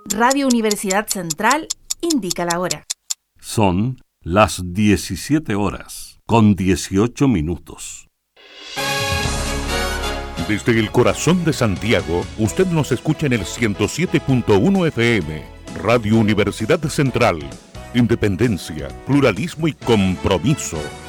Radio Universidad Central indica la hora. Son las 17 horas, con 18 minutos. Desde el corazón de Santiago, usted nos escucha en el 107.1 FM. Radio Universidad Central. Independencia, pluralismo y compromiso.